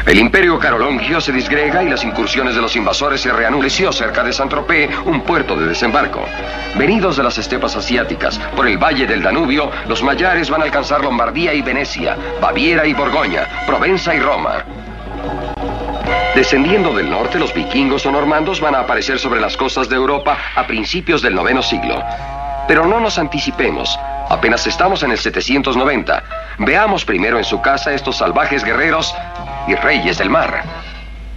El imperio carolongio se disgrega y las incursiones de los invasores se reanudan cerca de Saint-Tropez, un puerto de desembarco. Venidos de las estepas asiáticas, por el valle del Danubio, los magiares van a alcanzar Lombardía y Venecia, Baviera y Borgoña, Provenza y Roma. Descendiendo del norte, los vikingos o normandos van a aparecer sobre las costas de Europa a principios del IX siglo. Pero no nos anticipemos. Apenas estamos en el 790. Veamos primero en su casa estos salvajes guerreros y reyes del mar.